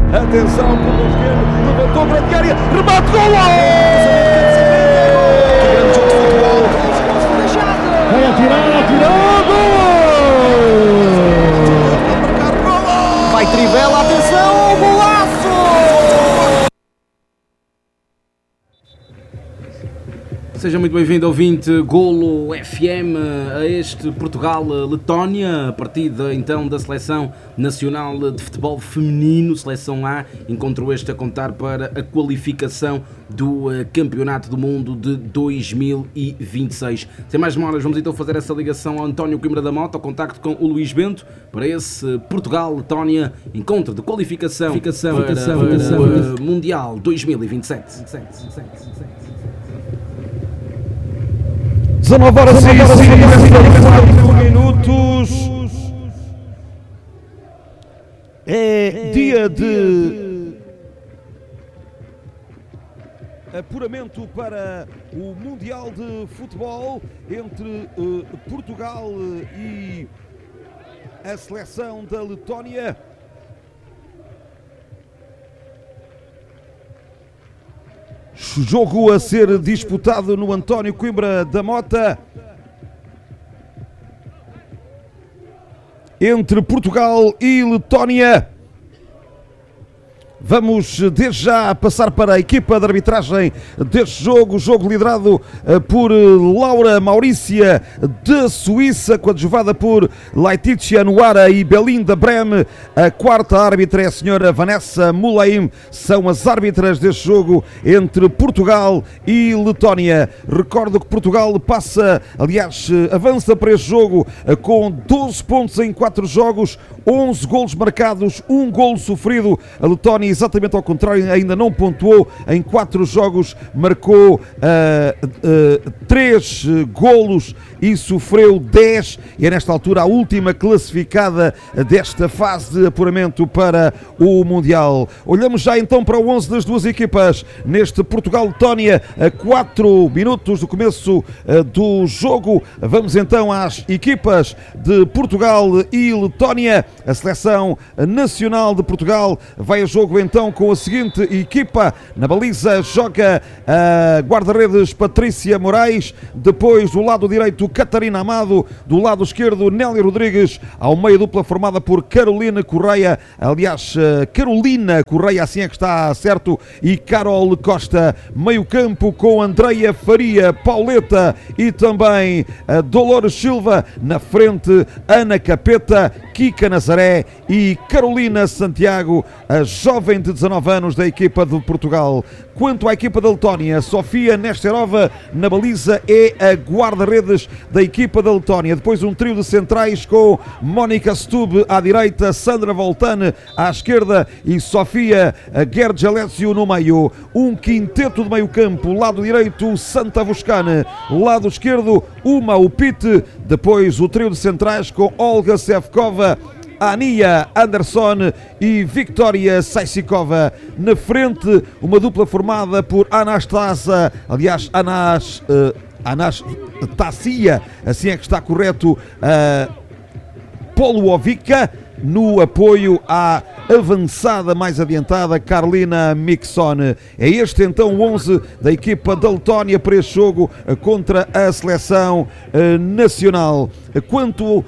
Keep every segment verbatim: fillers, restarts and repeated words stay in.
Atenção, pelo esquerdo, levantou para a área, remate, golo! Vai atirar, atirou, golo! Vai Trivela, atenção, golaço! Seja muito bem-vindo, ouvinte Golo F M, a este Portugal-Letónia, a partida então da Seleção Nacional de Futebol Feminino, Seleção A, encontro este a contar para a qualificação do uh, Campeonato do Mundo de dois mil e vinte e seis. Sem mais demoras, vamos então fazer essa ligação ao António Coimbra da Mota, ao contacto com o Luís Bento, para esse Portugal-Letónia, encontro de qualificação, qualificação para, para, para, para o Mundial dois mil e vinte e sete. dezanove horas e quatro minutos. É dia de apuramento para o Mundial de Futebol entre uh, Portugal e a seleção da Letónia. Jogo a ser disputado no António Coimbra da Mota entre Portugal e Letónia. Vamos desde já passar para a equipa de arbitragem deste jogo, jogo liderado por Laura Maurícia de Suíça, coadjuvada por Laetitia Noara e Belinda Breme. A quarta árbitra é a senhora Vanessa Mulaim. São as árbitras deste jogo entre Portugal e Letónia. Recordo que Portugal passa, aliás, avança para este jogo com doze pontos em quatro jogos, onze golos marcados, um golo sofrido. A Letónia, exatamente ao contrário, ainda não pontuou em quatro jogos, marcou uh, uh, três golos e sofreu dez, e é nesta altura a última classificada desta fase de apuramento para o Mundial. Olhamos já então para o onze das duas equipas neste Portugal-Letónia, a quatro minutos do começo uh, do jogo. Vamos então às equipas de Portugal e Letónia. A seleção nacional de Portugal vai a jogo então com a seguinte equipa. Na baliza joga a guarda-redes Patrícia Moraes, depois do lado direito Catarina Amado, do lado esquerdo Nélia Rodrigues, ao meio dupla formada por Carolina Correia, aliás Carolina Correia, assim é que está certo, e Carol Costa. Meio campo com Andreia Faria, Pauleta e também a Dolores Silva. Na frente Ana Capeta, Kika Nazaré e Carolina Santiago, a jovem de dezanove anos da equipa de Portugal. Quanto à equipa da Letónia, Sofia Nesterova na baliza é a guarda-redes da equipa da Letónia. Depois um trio de centrais com Mónica Stub à direita, Sandra Voltane à esquerda e Sofia Gergelécio no meio. Um quinteto de meio campo, lado direito Santa Voscane, lado esquerdo Uma Upite, depois o trio de centrais com Olga Sevkova, Ania Anderson e Victoria Saisikova. Na frente, uma dupla formada por Anastasia, aliás, Anas, uh, Anastasia, assim é que está correto, uh, Polovica. No apoio à avançada mais adiantada Carolina Mixon. É este então o onze da equipa da Letónia para este jogo contra a seleção uh, nacional. Quanto uh,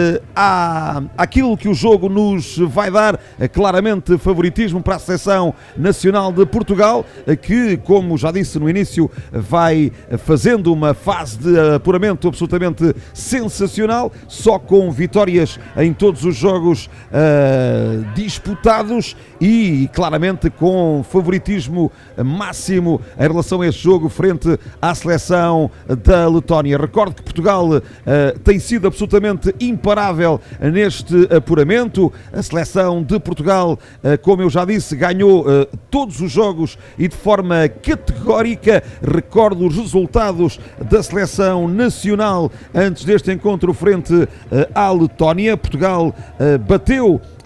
à, àquilo que o jogo nos vai dar, uh, claramente favoritismo para a seleção nacional de Portugal, uh, que, como já disse no início, vai fazendo uma fase de apuramento absolutamente sensacional, só com vitórias em todos os jogos Uh, disputados e claramente com favoritismo máximo em relação a este jogo frente à seleção da Letónia. Recordo que Portugal uh, tem sido absolutamente imparável neste apuramento. A seleção de Portugal, uh, como eu já disse, ganhou uh, todos os jogos e de forma categórica. Recordo os resultados da seleção nacional antes deste encontro frente uh, à Letónia. Portugal uh, bateu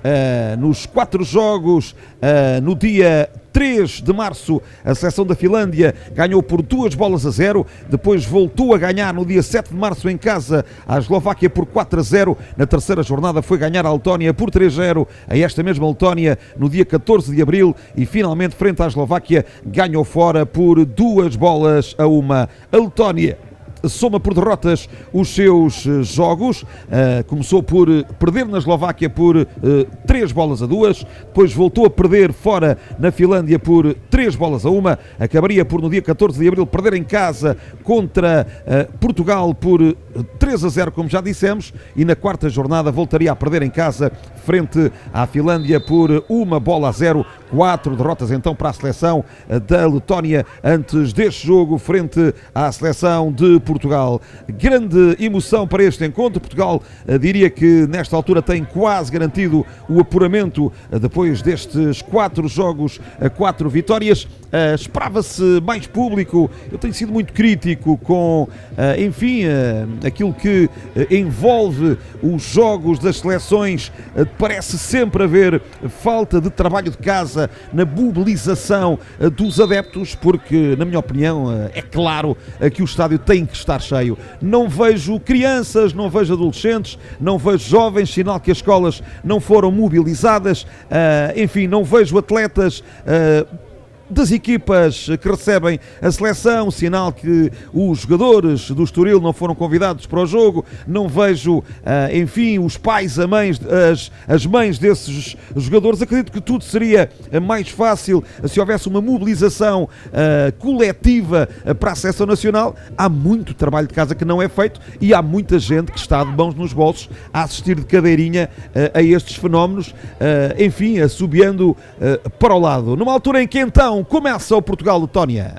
uh, nos quatro jogos uh, no dia três de março, a seleção da Finlândia ganhou por duas bolas a zero, depois voltou a ganhar no dia sete de março em casa a Eslováquia por quatro a zero, na terceira jornada foi ganhar a Letónia por três a zero, a esta mesma Letónia no dia catorze de abril, e finalmente frente à Eslováquia ganhou fora por duas bolas a uma. A Letónia soma por derrotas os seus jogos, uh, começou por perder na Eslováquia por uh, três bolas a duas, depois voltou a perder fora na Finlândia por três bolas a uma, acabaria por no dia catorze de abril perder em casa contra uh, Portugal por três a zero, como já dissemos, e na quarta jornada voltaria a perder em casa frente à Finlândia por uma bola a zero. Quatro derrotas então para a seleção da Letónia antes deste jogo frente à seleção de Portugal. Grande emoção para este encontro. Portugal diria que nesta altura tem quase garantido o apuramento depois destes quatro jogos, quatro vitórias. Uh, esperava-se mais público. Eu tenho sido muito crítico com, uh, enfim, uh, aquilo que uh, envolve os jogos das seleções. Uh, parece sempre haver falta de trabalho de casa na mobilização uh, dos adeptos, porque, na minha opinião, uh, é claro uh, que o estádio tem que estar cheio. Não vejo crianças, não vejo adolescentes, não vejo jovens, sinal que as escolas não foram mobilizadas. Uh, enfim, não vejo atletas Uh, das equipas que recebem a seleção, sinal que os jogadores do Estoril não foram convidados para o jogo. Não vejo, uh, enfim, os pais, as mães, as, as mães desses jogadores. Acredito que tudo seria mais fácil se houvesse uma mobilização uh, coletiva para a seleção nacional. Há muito trabalho de casa que não é feito e há muita gente que está de mãos nos bolsos a assistir de cadeirinha uh, a estes fenómenos, uh, enfim, assobiando uh, para o lado. Numa altura em que então começa o Portugal-Letónia.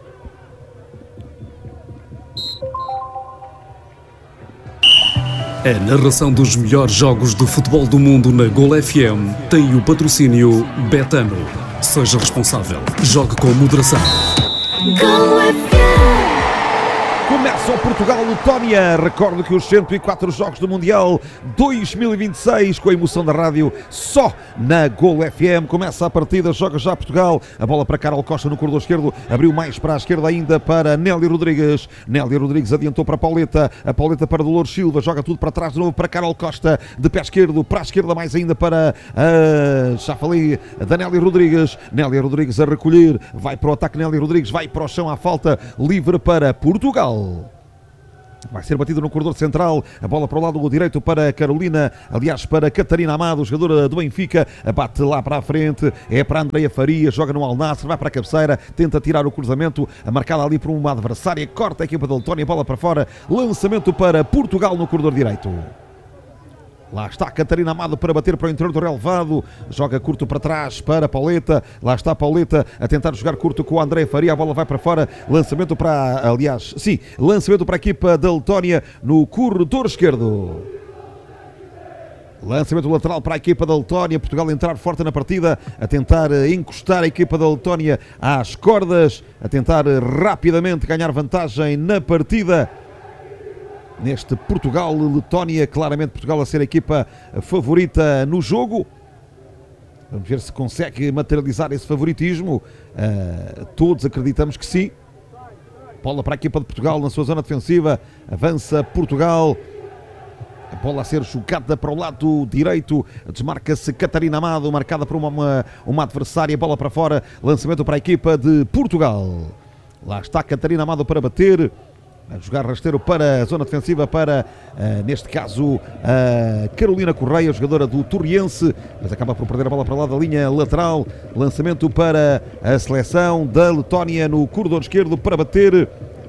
A narração dos melhores jogos de futebol do mundo na Gol F M tem o patrocínio Betano. Seja responsável. Jogue com moderação. Gol F M. Começa o Portugal-Letónia. Recordo que os cento e quatro jogos do Mundial dois mil e vinte e seis, com a emoção da rádio, só na Gol F M. Começa a partida, joga já Portugal. A bola para Carol Costa no corredor esquerdo. Abriu mais para a esquerda ainda para Nélia Rodrigues. Nélia Rodrigues adiantou para a Pauleta. A Pauleta para Dolores Silva. Joga tudo para trás de novo para Carol Costa. De pé esquerdo, para a esquerda mais ainda para, uh, já falei, da Nélia Rodrigues. Nélia Rodrigues a recolher. Vai para o ataque Nélia Rodrigues. Vai para o chão à falta. Livre para Portugal. Vai ser batido no corredor central, a bola para o lado direito para Carolina, aliás para Catarina Amado, jogadora do Benfica, bate lá para a frente, é para Andreia Faria, joga no Al Nassr, vai para a cabeceira, tenta tirar o cruzamento, marcada ali por uma adversária, corta a equipa da Letónia, bola para fora, lançamento para Portugal no corredor direito. Lá está Catarina Amado para bater para o interior do relevado. Joga curto para trás para Pauleta. Lá está Pauleta a tentar jogar curto com o André Faria. A bola vai para fora. Lançamento para, aliás, sim, lançamento para a equipa da Letónia no corredor esquerdo. Lançamento lateral para a equipa da Letónia. Portugal a entrar forte na partida, a tentar encostar a equipa da Letónia às cordas, a tentar rapidamente ganhar vantagem na partida. Neste Portugal-Letónia, claramente Portugal a ser a equipa favorita no jogo. Vamos ver se consegue materializar esse favoritismo. Uh, todos acreditamos que sim. Bola para a equipa de Portugal na sua zona defensiva. Avança Portugal. A bola a ser jogada para o lado direito. Desmarca-se Catarina Amado, marcada por uma, uma, uma adversária. Bola para fora. Lançamento para a equipa de Portugal. Lá está Catarina Amado para bater. A jogar rasteiro para a zona defensiva para, uh, neste caso, a uh, Carolina Correia, jogadora do Torriense, mas acaba por perder a bola para lá da linha lateral. Lançamento para a seleção da Letónia no corredor esquerdo para bater.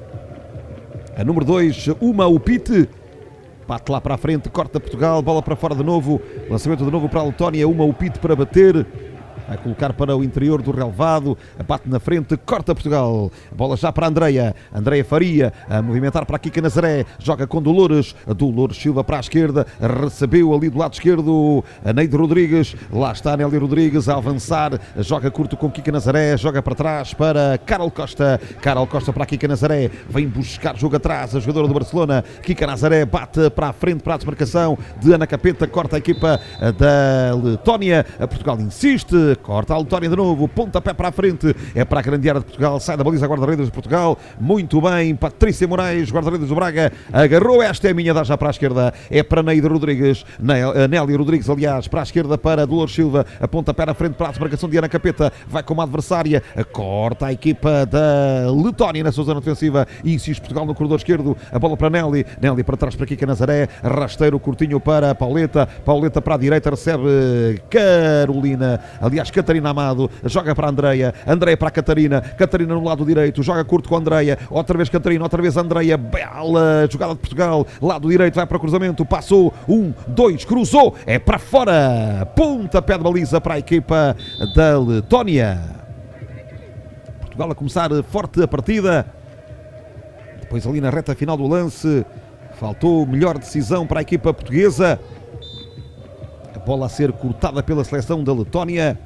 A número dois, Uma Upite. Bate lá para a frente, corta Portugal, bola para fora de novo. Lançamento de novo para a Letónia, Uma Upite para bater. vai colocar para o interior do relevado, bate na frente, corta Portugal, a bola já para a Andreia, Andreia Faria, a movimentar para a Kika Nazaré, joga com Dolores, Dolores Silva para a esquerda, recebeu ali do lado esquerdo a Neide Rodrigues, lá está a Nélia Rodrigues a avançar, joga curto com Kika Nazaré, joga para trás para Carol Costa, Carol Costa para a Kika Nazaré, vem buscar jogo atrás, a jogadora do Barcelona, Kika Nazaré bate para a frente para a desmarcação de Ana Capeta, corta a equipa da Letónia, a Portugal insiste, corta a Letónia de novo, pontapé para a frente, é para a grande área de Portugal, sai da baliza guarda-redes de Portugal, muito bem, Patrícia Moraes, guarda-redes do Braga, agarrou, esta é a minha, dá já para a esquerda, é para Neide Rodrigues, Nélia Rodrigues, aliás, para a esquerda para Dolores Silva, a pontapé na frente para a desmarcação de Ana Capeta, vai como adversária, corta a equipa da Letónia na sua zona defensiva, insiste Portugal no corredor esquerdo, a bola para Nelly, Nelly para trás para Kika Nazaré, rasteiro curtinho para Pauleta, Pauleta para a direita, recebe Carolina, aliás Catarina Amado, joga para a Andreia, Andreia para a Catarina, Catarina no lado direito, joga curto com a Andreia, outra vez Catarina, outra vez Andreia, bela jogada de Portugal, lado direito, vai para o cruzamento, passou, um, dois, cruzou, é para fora, pontapé de baliza para a equipa da Letónia. Portugal a começar forte a partida, depois ali na reta final do lance, faltou melhor decisão para a equipa portuguesa, a bola a ser cortada pela seleção da Letónia,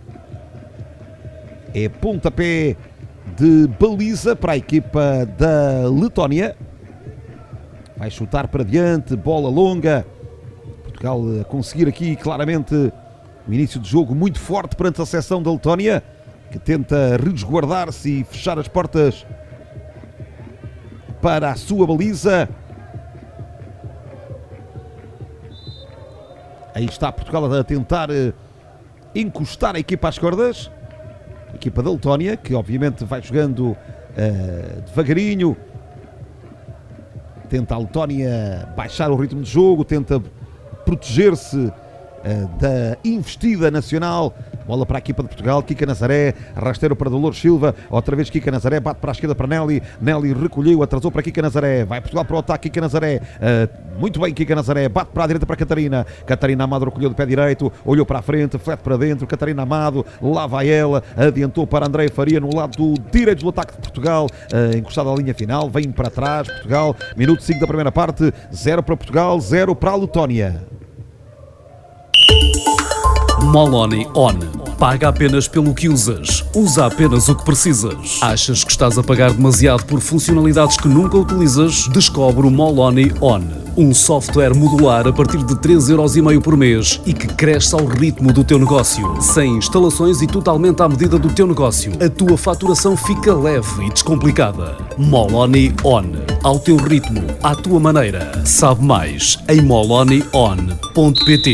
é pontapé de baliza para a equipa da Letónia, vai chutar para diante, bola longa, Portugal a conseguir aqui claramente o início de jogo muito forte perante a seleção da Letónia, que tenta resguardar-se e fechar as portas para a sua baliza. Aí está Portugal a tentar encostar a equipa às cordas, a equipa da Letónia, que obviamente vai jogando uh, devagarinho, tenta a Letónia baixar o ritmo de jogo, tenta proteger-se da investida nacional, bola para a equipa de Portugal, Kika Nazaré, rasteiro para Dolores Silva, outra vez Kika Nazaré, bate para a esquerda para Nelly, Nelly recolheu, atrasou para Kika Nazaré, vai Portugal para o ataque, Kika Nazaré, uh, muito bem Kika Nazaré, bate para a direita para a Catarina, Catarina Amado recolheu de pé direito, olhou para a frente, flete para dentro, Catarina Amado, lá vai ela, adiantou para Andreia Faria no lado direito do ataque de Portugal, uh, encostado à linha final, vem para trás, Portugal, minuto cinco da primeira parte, zero para Portugal, zero para a Letónia. Moloni On. Paga apenas pelo que usas. Usa apenas o que precisas. Achas que estás a pagar demasiado por funcionalidades que nunca utilizas? Descobre o Moloni On. Um software modular a partir de três euros e meio por mês e que cresce ao ritmo do teu negócio. Sem instalações e totalmente à medida do teu negócio. A tua faturação fica leve e descomplicada. Moloni On. Ao teu ritmo, à tua maneira. Sabe mais em moloni on ponto pt.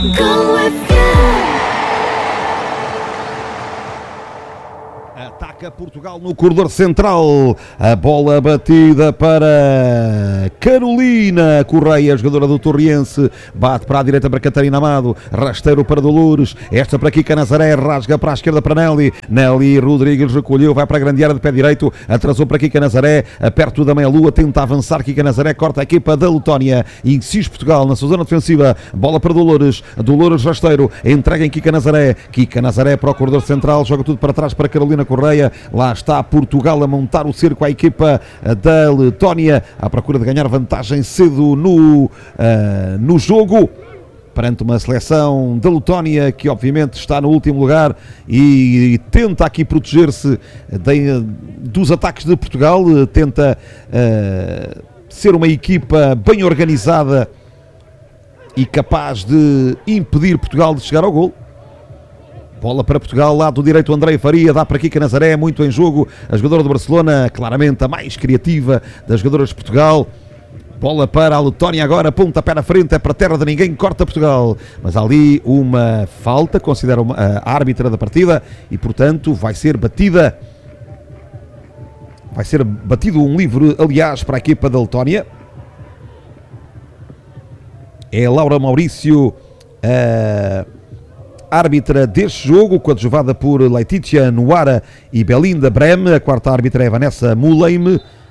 Ataca Portugal no corredor central, a bola batida para Carolina Correia, jogadora do Torriense, bate para a direita para Catarina Amado, rasteiro para Dolores, esta para Kika Nazaré, rasga para a esquerda para Nelly, Nelly Rodrigues recolheu, vai para a grande área de pé direito, atrasou para Kika Nazaré, perto da meia-lua, tenta avançar Kika Nazaré, corta a equipa da Letónia, insiste Portugal na sua zona defensiva, bola para Dolores, Dolores rasteiro, entrega em Kika Nazaré, Kika Nazaré para o corredor central, joga tudo para trás para Carolina Correia, lá está Portugal a montar o cerco à equipa da Letónia, à procura de ganhar vantagem cedo no, uh, no jogo, perante uma seleção da Letónia que obviamente está no último lugar e tenta aqui proteger-se de, dos ataques de Portugal, tenta uh, ser uma equipa bem organizada e capaz de impedir Portugal de chegar ao gol. Bola para Portugal, lado direito Andreia Faria, dá para Kika Nazaré, muito em jogo, a jogadora do Barcelona, claramente a mais criativa das jogadoras de Portugal. Bola para a Letónia agora, pontapé na frente, é para a terra de ninguém, corta Portugal. Mas há ali uma falta, considera uma, a árbitra da partida, e portanto vai ser batida, vai ser batido um livre, aliás, para a equipa da Letónia. É Laura Maurício, a árbitra deste jogo, coadjuvada por Letícia Nuara e Belinda Breme. A quarta árbitra é Vanessa Muleime.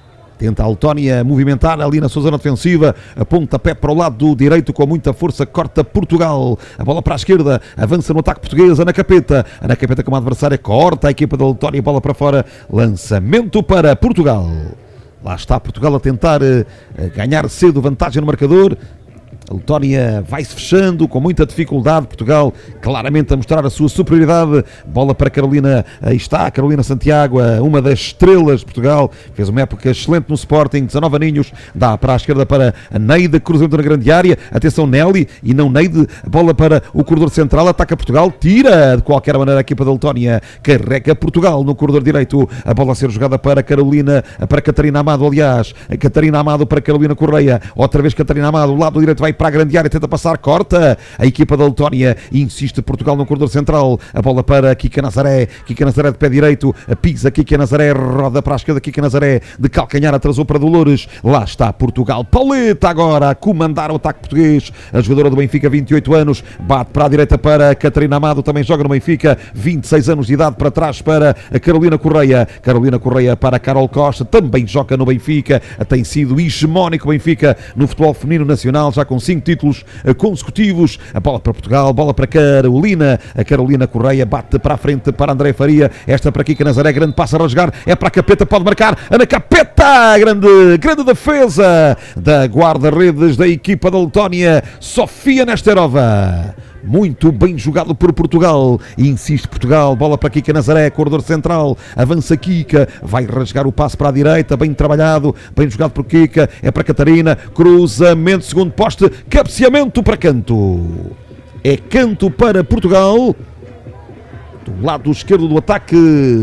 Tenta a Letónia movimentar ali na sua zona defensiva, a pontapé para o lado do direito com muita força, corta Portugal, a bola para a esquerda, avança no ataque português, Anacapeta, Anacapeta como adversária, corta a equipa da Letónia, bola para fora, lançamento para Portugal. Lá está Portugal a tentar uh, ganhar cedo vantagem no marcador. A Letónia vai-se fechando com muita dificuldade. Portugal claramente a mostrar a sua superioridade. Bola para Carolina, aí está Carolina Santiago, uma das estrelas de Portugal. Fez uma época excelente no Sporting, dezanove aninhos. Dá para a esquerda para a Neide, cruzamento na grande área. Atenção Nelly e não Neide. Bola para o corredor central, ataca Portugal. Tira de qualquer maneira a equipa da Letónia. Carrega Portugal no corredor direito. A bola a ser jogada para Carolina, para Catarina Amado, aliás. A Catarina Amado para Carolina Correia. Outra vez Catarina Amado, o lado direito vai para a grande área, tenta passar, corta a equipa da Letónia, insiste Portugal no corredor central, a bola para Kika Nazaré, Kika Nazaré de pé direito, pisa Kika Nazaré, roda para a esquerda, Kika Nazaré de calcanhar, atrasou para Dolores, lá está Portugal, Pauleta agora a comandar o ataque português, a jogadora do Benfica, vinte e oito anos, bate para a direita para Catarina Amado, também joga no Benfica, vinte e seis anos de idade, para trás para a Carolina Correia, Carolina Correia para a Carol Costa, também joga no Benfica, tem sido hegemónico o Benfica no futebol feminino nacional, já com cinco títulos consecutivos. A bola para Portugal, bola para Carolina, a Carolina Correia bate para a frente para André Faria, esta para Kika Nazaré, grande passa a rasgar, é para a Capeta, pode marcar, Ana Capeta, grande, grande defesa da guarda-redes da equipa da Letónia, Sofia Nesterova. Muito bem jogado por Portugal. Insiste Portugal, bola para Kika Nazaré, corredor central, avança Kika, vai rasgar o passe para a direita, bem trabalhado, bem jogado por Kika, é para Catarina, cruzamento, segundo poste, cabeceamento para canto. É canto para Portugal. Do lado esquerdo do ataque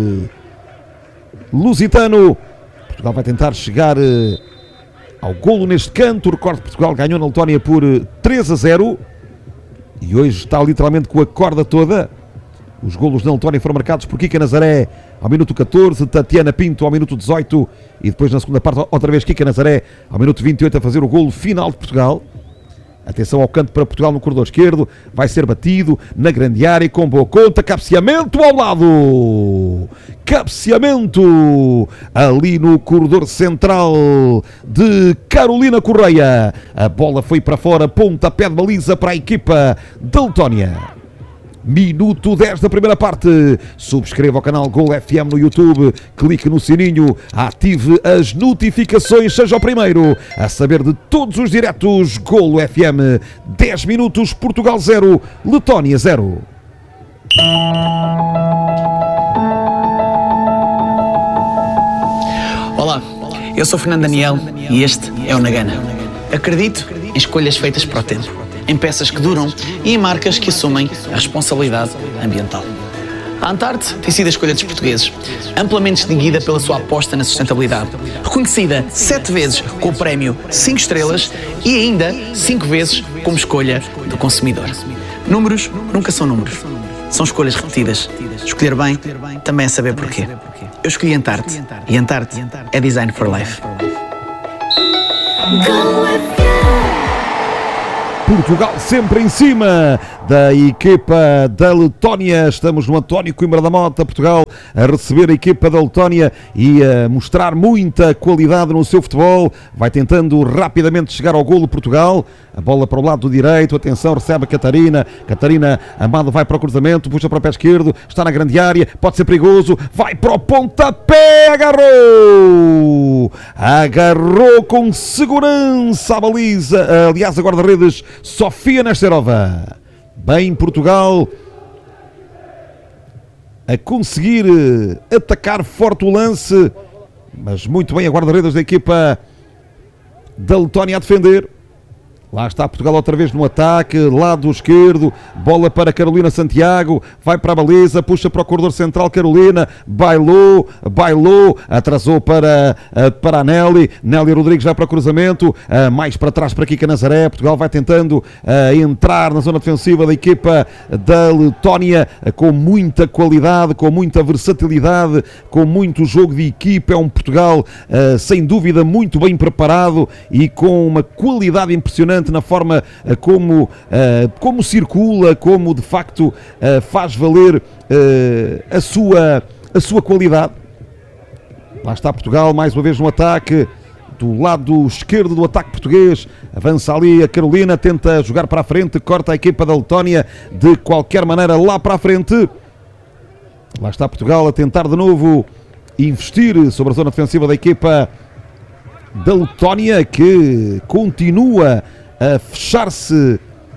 lusitano. Portugal vai tentar chegar ao golo neste canto. O recorde de Portugal ganhou na Letónia por três a zero. E hoje está literalmente com a corda toda. Os golos na Letónia foram marcados por Kika Nazaré ao minuto catorze, Tatiana Pinto ao minuto dezoito e depois na segunda parte outra vez Kika Nazaré ao minuto vinte e oito a fazer o golo final de Portugal. Atenção ao canto para Portugal no corredor esquerdo, vai ser batido na grande área com boa conta, cabeceamento ao lado, cabeceamento ali no corredor central de Carolina Correia, a bola foi para fora, pontapé de baliza para a equipa da Letónia. Minuto dez da primeira parte. Subscreva o canal Golo F M no YouTube, clique no sininho, ative as notificações, seja o primeiro a saber de todos os diretos. Golo F M, dez minutos, Portugal zero, Letónia zero. Olá, eu sou Fernando Daniel e este é o Nagana. Acredito em escolhas feitas para o tempo, em peças que duram e em marcas que assumem a responsabilidade ambiental. A Antarte tem sido a escolha dos portugueses, amplamente distinguida pela sua aposta na sustentabilidade, reconhecida sete vezes com o prémio cinco estrelas e ainda cinco vezes como escolha do consumidor. Números nunca são números, são escolhas repetidas. Escolher bem também é saber porquê. Eu escolhi Antarte e Antarte é Design for Life. Portugal sempre em cima da equipa da Letónia. Estamos no António Coimbra da Mota, Portugal a receber a equipa da Letónia e a mostrar muita qualidade no seu futebol. Vai tentando rapidamente chegar ao golo Portugal. A bola para o lado do direito, atenção, recebe a Catarina. Catarina Amado vai para o cruzamento, puxa para o pé esquerdo, está na grande área, pode ser perigoso, vai para o pontapé, agarrou! Agarrou com segurança a baliza, aliás, a guarda-redes Sofia Nesterova. Bem Portugal a conseguir atacar forte o lance, mas muito bem a guarda-redes da equipa da Letónia a defender. Lá está Portugal outra vez no ataque, lado esquerdo, bola para Carolina Santiago, vai para a baliza, puxa para o corredor central, Carolina, bailou, bailou, atrasou para, para a Nelly, Nelly Rodrigues vai para o cruzamento, mais para trás para Kika Nazaré. Portugal vai tentando entrar na zona defensiva da equipa da Letónia com muita qualidade, com muita versatilidade, com muito jogo de equipa. É um Portugal sem dúvida muito bem preparado e com uma qualidade impressionante na forma como, como circula, como de facto faz valer a sua, a sua qualidade. Lá está Portugal mais uma vez no ataque, do lado esquerdo do ataque português. Avança ali a Carolina, tenta jogar para a frente, corta a equipa da Letónia de qualquer maneira lá para a frente. Lá está Portugal a tentar de novo investir sobre a zona defensiva da equipa da Letónia, que continua a fechar-se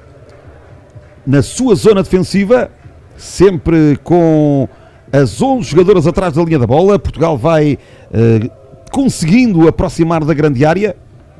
na sua zona defensiva, sempre com as onze jogadoras atrás da linha da bola. Portugal vai uh, conseguindo aproximar da grande área,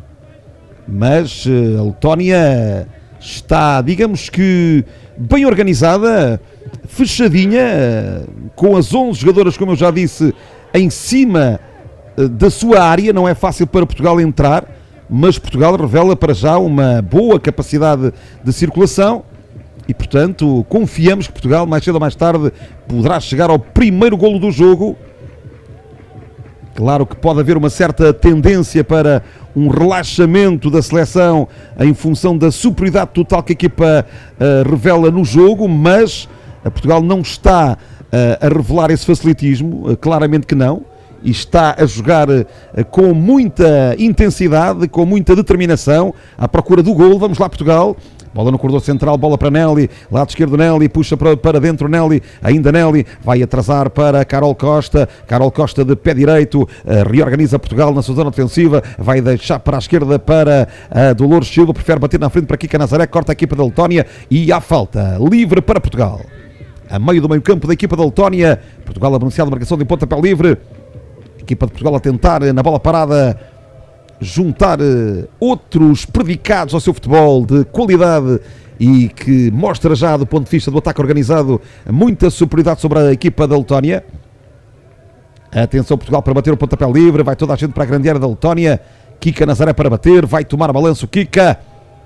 mas uh, a Letónia está, digamos que, bem organizada, fechadinha, uh, com as onze jogadoras, como eu já disse, em cima uh, da sua área. Não é fácil para Portugal entrar, mas Portugal revela para já uma boa capacidade de circulação. E, portanto, confiamos que Portugal, mais cedo ou mais tarde, poderá chegar ao primeiro golo do jogo. Claro que pode haver uma certa tendência para um relaxamento da seleção em função da superioridade total que a equipa uh, revela no jogo, mas uh, Portugal não está uh, a revelar esse facilitismo, uh, claramente que não, e está a jogar uh, com muita intensidade, com muita determinação, à procura do golo. Vamos lá, Portugal. Bola no corredor central, bola para Nelly, lado esquerdo Nelly, puxa para, para dentro Nelly, ainda Nelly, vai atrasar para Carol Costa, Carol Costa de pé direito, uh, reorganiza Portugal na sua zona defensiva, vai deixar para a esquerda para uh, Dolores Silva, prefere bater na frente para Kika Nazaré, corta a equipa da Letónia e há falta, livre para Portugal. A meio do meio campo da equipa da Letónia, Portugal anunciado a marcação de pontapé livre, equipa de Portugal a tentar na bola parada juntar uh, outros predicados ao seu futebol de qualidade e que mostra já, do ponto de vista do ataque organizado, muita superioridade sobre a equipa da Letónia. Atenção Portugal para bater o pontapé livre, vai toda a gente para a grande área da Letónia. Kika Nazaré para bater, vai tomar balanço Kika.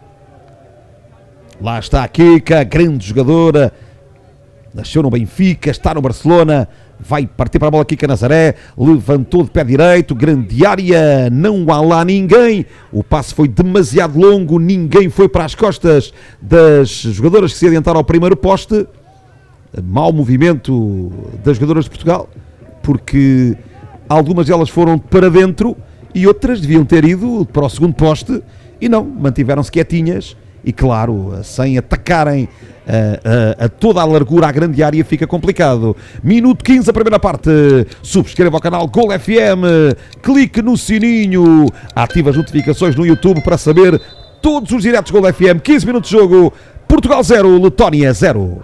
Lá está a Kika, grande jogadora, nasceu no Benfica, está no Barcelona. Vai partir para a bola Kika Nazaré, levantou de pé direito, grande área, não há lá ninguém. O passe foi demasiado longo, ninguém foi para as costas das jogadoras que se adiantaram ao primeiro poste. Mau movimento das jogadoras de Portugal, porque algumas delas foram para dentro e outras deviam ter ido para o segundo poste e não, mantiveram-se quietinhas e, claro, sem atacarem A, a, a toda a largura à grande área fica complicado. Minuto quinze, a primeira parte. Subscreva o canal Golo F M, clique no sininho, ative as notificações no YouTube para saber todos os diretos Golo F M. quinze minutos de jogo, Portugal zero, Letónia zero.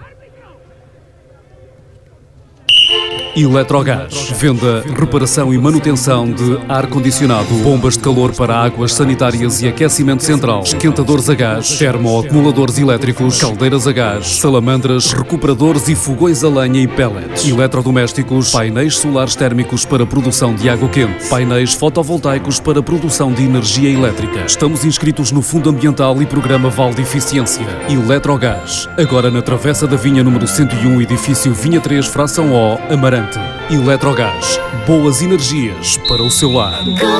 Eletrogás. Venda, reparação e manutenção de ar-condicionado, bombas de calor para águas sanitárias e aquecimento central, esquentadores a gás, termoacumuladores elétricos, caldeiras a gás, salamandras, recuperadores e fogões a lenha e pellets, eletrodomésticos, painéis solares térmicos para produção de água quente, painéis fotovoltaicos para produção de energia elétrica. Estamos inscritos no Fundo Ambiental e Programa Vale de Eficiência. Eletrogás. Agora na Travessa da Vinha número cento e um, edifício Vinha três, fração O, Amarante. Eletrogás, boas energias para o seu lar.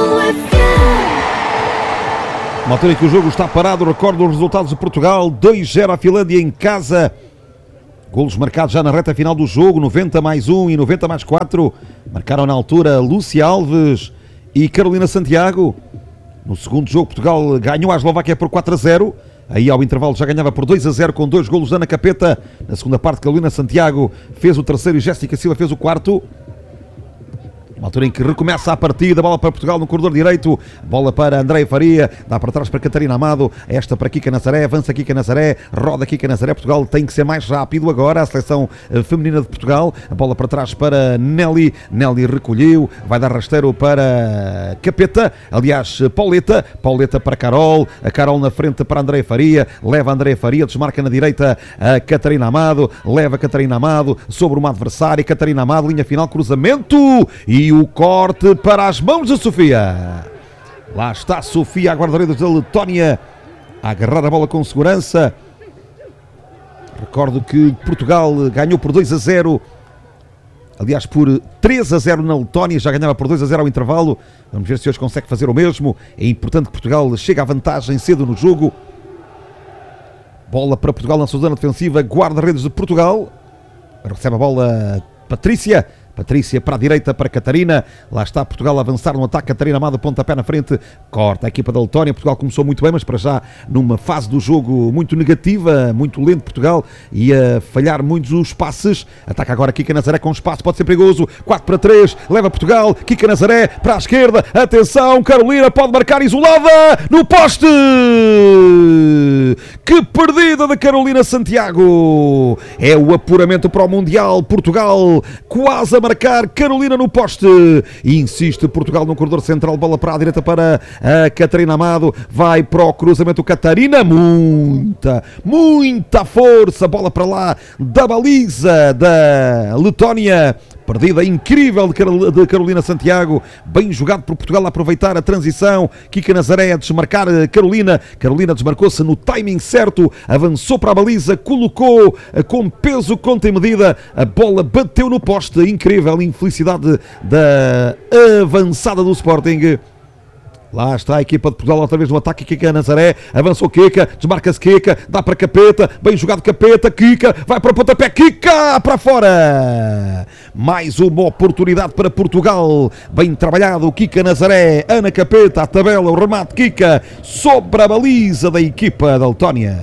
Uma altura em que o jogo está parado, recordo os resultados de Portugal, dois zero à Finlândia em casa. Golos marcados já na reta final do jogo, noventa mais um e noventa mais quatro. Marcaram na altura Lúcia Alves e Carolina Santiago. No segundo jogo, Portugal ganhou a Eslováquia por quatro a zero. Aí ao intervalo já ganhava por dois a zero com dois golos da Ana Capeta. Na segunda parte, Carolina Santiago fez o terceiro e Jéssica Silva fez o quarto. Uma altura em que recomeça a partida, bola para Portugal no corredor direito, bola para Andréia Faria, dá para trás para Catarina Amado, esta para Kika Nazaré, avança Kika Nazaré, roda Kika Nazaré. Portugal tem que ser mais rápido agora, a seleção feminina de Portugal, a bola para trás para Nelly, Nelly recolheu, vai dar rasteiro para Capeta, aliás Pauleta, Pauleta para Carol, a Carol na frente para Andréia Faria, leva a Andréia Faria, desmarca na direita a Catarina Amado, leva a Catarina Amado sobre uma adversária, Catarina Amado, linha final, cruzamento e E o corte para as mãos de Sofia. Lá está Sofia, a guarda-redes da Letónia, a agarrar a bola com segurança. Recordo que Portugal ganhou por dois a zero. Aliás, por três a zero na Letónia, já ganhava por dois a zero ao intervalo. Vamos ver se hoje consegue fazer o mesmo. É importante que Portugal chegue à vantagem cedo no jogo. Bola para Portugal na sua zona defensiva, guarda-redes de Portugal. Recebe a bola Patrícia. Patrícia para a direita para Catarina. Lá está Portugal a avançar no ataque. Catarina Amado, pontapé na frente. Corta a equipa da Letónia. Portugal começou muito bem, mas para já numa fase do jogo muito negativa, muito lento Portugal, e a falhar muitos os passes. Ataca agora Kika Nazaré com espaço, pode ser perigoso. quatro para três, leva Portugal. Kika Nazaré para a esquerda. Atenção, Carolina pode marcar isolada no poste. Que perdida da Carolina Santiago. É o apuramento para o Mundial. Portugal quase a marcar, Carolina no poste. E insiste Portugal no corredor central, bola para a direita para a Catarina Amado, vai para o cruzamento Catarina, muita, muita força, bola para lá da baliza da Letónia. Perdida incrível de Carolina Santiago, bem jogado por Portugal a aproveitar a transição. Kika Nazaré a desmarcar Carolina. Carolina desmarcou-se no timing certo, avançou para a baliza, colocou com peso, conta e medida, a bola bateu no poste. Incrível, infelicidade da avançada do Sporting. Lá está a equipa de Portugal outra vez no ataque. Kika Nazaré, avançou Kika, desmarca-se Kika, dá para Capeta, bem jogado Capeta, Kika, vai para o pontapé, Kika para fora. Mais uma oportunidade para Portugal, bem trabalhado, Kika Nazaré, Ana Capeta, a tabela, o remate Kika, sobre a baliza da equipa da Letónia.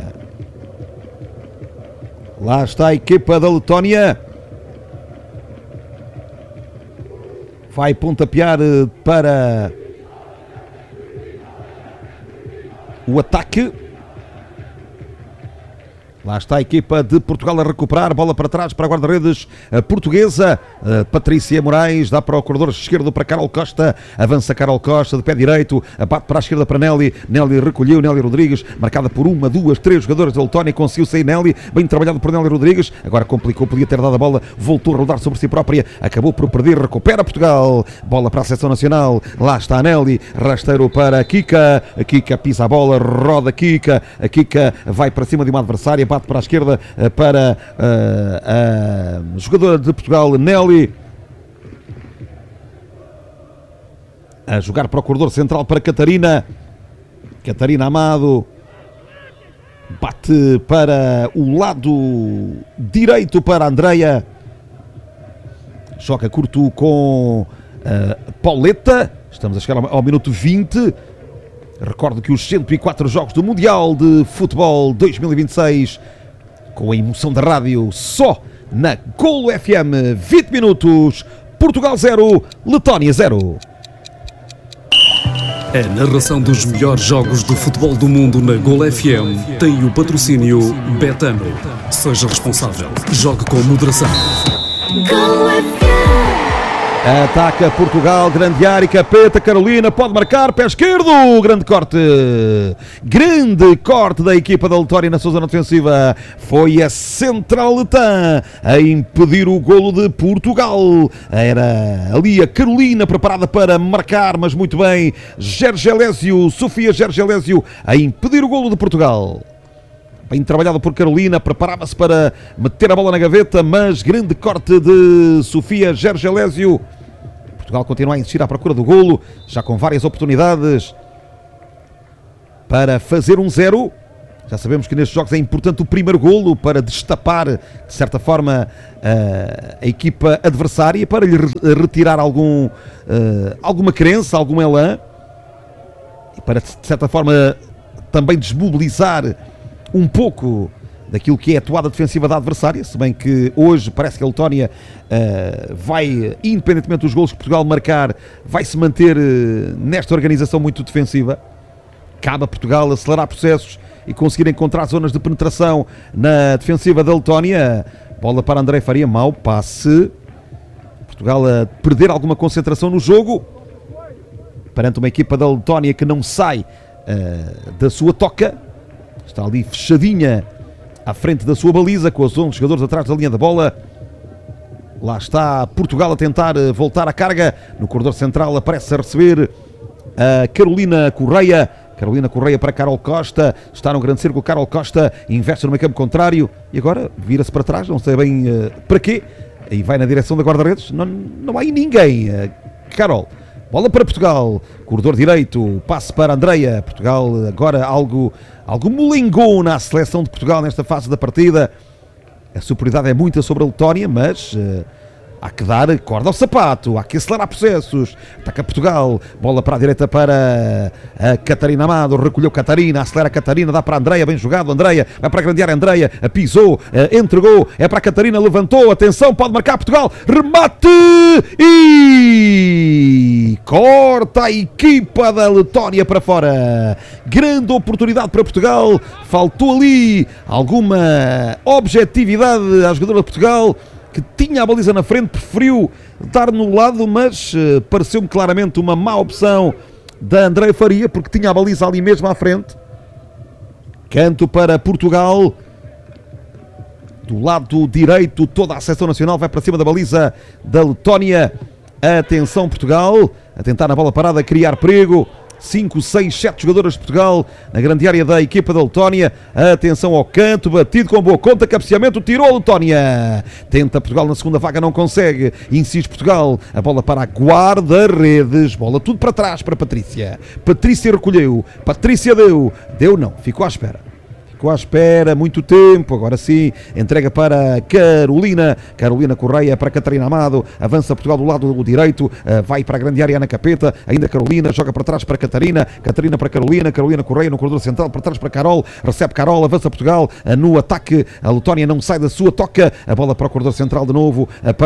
Lá está a equipa da Letónia. Vai pontapear para o ataque. Lá está a equipa de Portugal a recuperar, bola para trás para a guarda-redes portuguesa. uh, Patrícia Moraes dá para o corredor esquerdo para Carol Costa, avança Carol Costa de pé direito, abate para a esquerda para Nelly. Nelly recolheu, Nelly Rodrigues, marcada por uma, duas, três jogadores da Letónia, conseguiu sair Nelly, bem trabalhado por Nelly Rodrigues, agora complicou, podia ter dado a bola, voltou a rodar sobre si própria, acabou por perder, recupera Portugal, bola para a seleção nacional. Lá está a Nelly, rasteiro para a Kika, a Kika pisa a bola, roda a Kika, a Kika vai para cima de uma adversária, bate para a esquerda para uh, a jogadora de Portugal, Nelly, a jogar para o corredor central para Catarina. Catarina Amado bate para o lado direito para a Andreia, choca curto com uh, Pauleta. Estamos a chegar ao, ao minuto vinte. Recordo que os cento e quatro jogos do Mundial de Futebol dois mil e vinte e seis, com a emoção da rádio, só na Golo F M, vinte minutos, Portugal zero, Letónia zero. A narração dos melhores jogos de futebol do mundo na Golo F M tem o patrocínio Betano. Seja responsável. Jogue com moderação. Golo F M. Ataca Portugal, grande área, Capeta, Carolina, pode marcar, pé esquerdo, grande corte, grande corte da equipa da Letónia na sua zona defensiva. Foi a Central Letã a impedir o golo de Portugal. Era ali a Carolina preparada para marcar, mas muito bem, Gergelésio, Sofia Gergelésio a impedir o golo de Portugal. Bem trabalhado por Carolina, preparava-se para meter a bola na gaveta, mas grande corte de Sofia Gergelésio. Portugal continua a insistir à procura do golo, já com várias oportunidades para fazer um zero. Já sabemos que nestes jogos é importante o primeiro golo para destapar, de certa forma, a, a equipa adversária, para lhe retirar algum, uh, alguma crença, algum elan, e para, de certa forma, também desmobilizar um pouco daquilo que é a atuada defensiva da adversária, se bem que hoje parece que a Letónia uh, vai, independentemente dos golos que Portugal marcar, vai se manter uh, nesta organização muito defensiva. Cabe a Portugal acelerar processos e conseguir encontrar zonas de penetração na defensiva da Letónia. Bola para André Faria, mau passe. Portugal a perder alguma concentração no jogo perante uma equipa da Letónia que não sai uh, da sua toca. Está ali fechadinha à frente da sua baliza, com os onze jogadores atrás da linha da bola. Lá está Portugal a tentar voltar à carga. No corredor central aparece a receber a Carolina Correia. Carolina Correia para Carol Costa. Está no grande círculo, Carol Costa investe no meio campo contrário. E agora vira-se para trás, não sei bem uh, para quê. E vai na direção da guarda-redes. Não, não há aí ninguém. Uh, Carol. Bola para Portugal, corredor direito, passe para Andreia. Portugal agora algo, algo molengou na seleção de Portugal nesta fase da partida. A superioridade é muita sobre a Letónia, mas uh, Há que dar corda ao sapato, há que acelerar processos. Ataca Portugal, bola para a direita para a Catarina Amado, recolheu Catarina, acelera a Catarina, dá para a Andreia, bem jogado, Andreia, vai para a grande área, Andreia, pisou, entregou, é para a Catarina, levantou, atenção, pode marcar Portugal, remate e corta a equipa da Letónia para fora. Grande oportunidade para Portugal, faltou ali alguma objetividade à jogadora de Portugal, que tinha a baliza na frente, preferiu dar no lado, mas uh, pareceu-me claramente uma má opção da Andreia Faria, porque tinha a baliza ali mesmo à frente. Canto para Portugal. Do lado direito, toda a seleção nacional vai para cima da baliza da Letónia. Atenção Portugal, a tentar na bola parada, criar perigo. cinco, seis, sete jogadoras de Portugal na grande área da equipa da Letónia. Atenção ao canto, batido com boa conta, cabeceamento, tirou a Letónia. Tenta Portugal na segunda vaga, não consegue. Insiste Portugal, a bola para a guarda-redes. Bola tudo para trás para Patrícia. Patrícia recolheu, Patrícia deu. Deu não, ficou à espera. Ficou à espera muito tempo, agora sim, entrega para Carolina, Carolina Correia para Catarina Amado, avança Portugal do lado do direito, vai para a grande área Ana Capeta, ainda Carolina, joga para trás para Catarina, Catarina para Carolina, Carolina Correia no corredor central, para trás para Carol, recebe Carol, avança Portugal, no ataque, a Letónia não sai da sua, toca, a bola para o corredor central de novo,